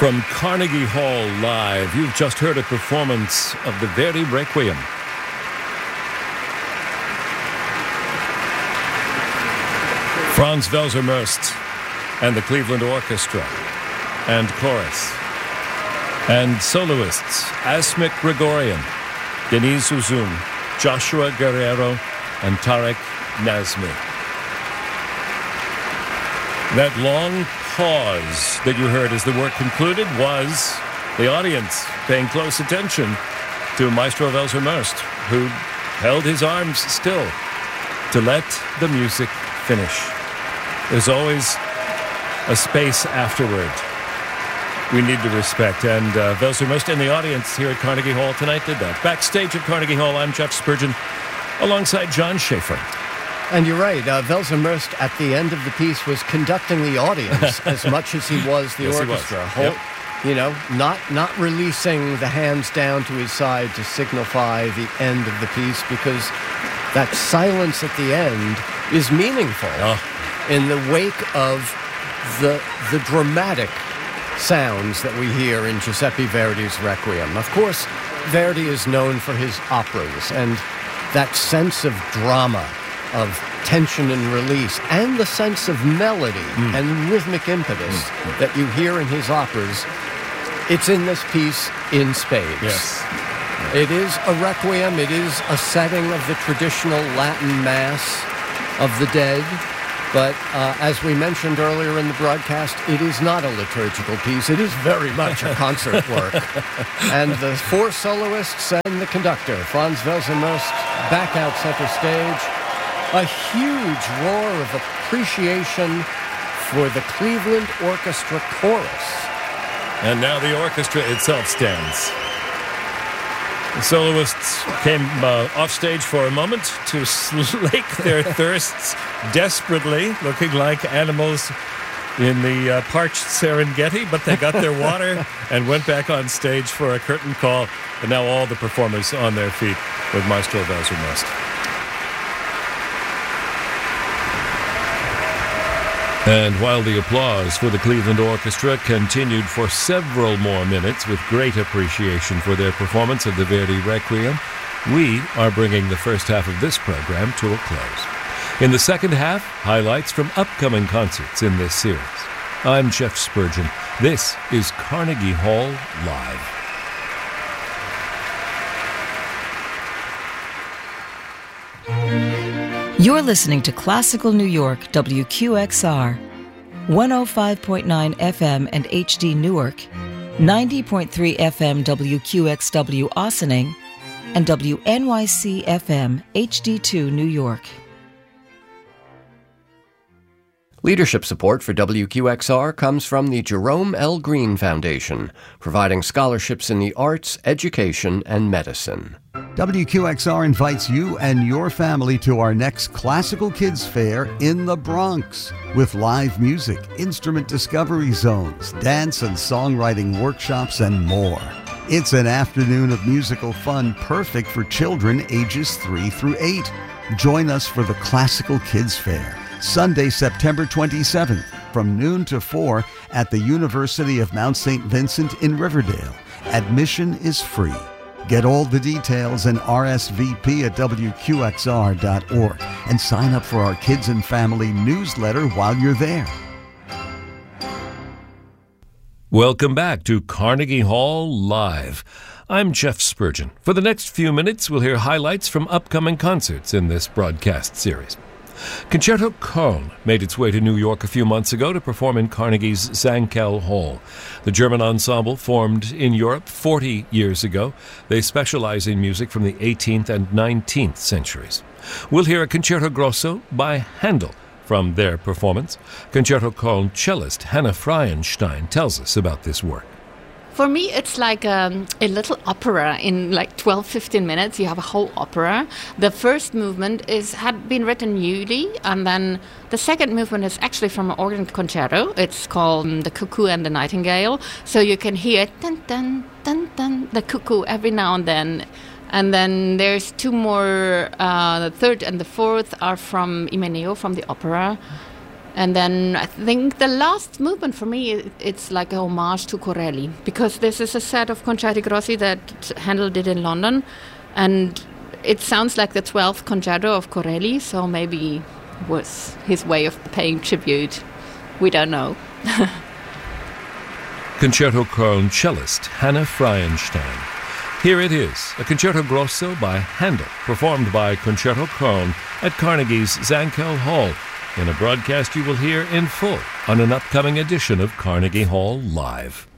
From Carnegie Hall Live, you've just heard a performance of the Verdi Requiem. Franz Welser-Möst and the Cleveland Orchestra and chorus and soloists Asmik Grigorian, Denise Uzum, Joshua Guerrero, and Tarek Nazmi. That long pause that you heard as the work concluded was the audience paying close attention to Maestro Welser-Möst, who held his arms still to let the music finish. There's always a space afterward we need to respect, and Welser-Möst in the audience here at Carnegie Hall tonight did that. Backstage at Carnegie Hall, I'm Jeff Spurgeon, alongside John Schaefer. And you're right, Welser-Möst at the end of the piece was conducting the audience as much as he was the orchestra. You know, not releasing the hands down to his side to signify the end of the piece, because that silence at the end is meaningful in the wake of the dramatic sounds that we hear in Giuseppe Verdi's Requiem. Of course, Verdi is known for his operas and that sense of drama, of tension and release, and the sense of melody and rhythmic impetus that you hear in his operas. It's in this piece in spades. Yes. It is a requiem. It is a setting of the traditional Latin Mass of the dead. But as we mentioned earlier in the broadcast, it is not a liturgical piece. It is very much a concert work. And the four soloists and the conductor, Franz Welser-Möst, back out center stage. A huge roar of appreciation for the Cleveland Orchestra chorus. And now the orchestra itself stands. The soloists came off stage for a moment to slake their thirsts desperately, looking like animals in the parched Serengeti, but they got their water and went back on stage for a curtain call. And now all the performers on their feet with Maestro Welser-Möst. And while the applause for the Cleveland Orchestra continued for several more minutes with great appreciation for their performance of the Verdi Requiem, we are bringing the first half of this program to a close. In the second half, highlights from upcoming concerts in this series. I'm Jeff Spurgeon. This is Carnegie Hall Live. You're listening to Classical New York, WQXR, 105.9 FM and HD Newark, 90.3 FM WQXW Ossining, and WNYC FM HD2 New York. Leadership support for WQXR comes from the Jerome L. Green Foundation, providing scholarships in the arts, education, and medicine. WQXR invites you and your family to our next Classical Kids Fair in the Bronx with live music, instrument discovery zones, dance and songwriting workshops, and more. It's an afternoon of musical fun perfect for children ages 3 through 8. Join us for the Classical Kids Fair, Sunday, September 27th, from noon to 4 at the University of Mount St. Vincent in Riverdale. Admission is free. Get all the details and RSVP at WQXR.org and sign up for our Kids and Family newsletter while you're there. Welcome back to Carnegie Hall Live. I'm Jeff Spurgeon. For the next few minutes, we'll hear highlights from upcoming concerts in this broadcast series. Concerto Köln made its way to New York a few months ago to perform in Carnegie's Zankel Hall. The German ensemble formed in Europe 40 years ago. They specialize in music from the 18th and 19th centuries. We'll hear a Concerto Grosso by Handel from their performance. Concerto Köln cellist Hannah Freienstein tells us about this work. For me, it's like a little opera in like 12, 15 minutes. You have a whole opera. The first movement had been written newly, and then the second movement is actually from an organ concerto. It's called The Cuckoo and the Nightingale. So you can hear dun, dun, dun, dun, the cuckoo every now and then. And then there's two more, the third and the fourth are from Imeneo, from the opera. And then I think the last movement for me, it's like a homage to Corelli, because this is a set of Concerti Grossi that Handel did in London, and it sounds like the 12th concerto of Corelli, so maybe it was his way of paying tribute. We don't know. Concerto Köln cellist Hanne Freienstein. Here it is, a Concerto Grosso by Handel, performed by Concerto Köln at Carnegie's Zankel Hall, in a broadcast you will hear in full on an upcoming edition of Carnegie Hall Live.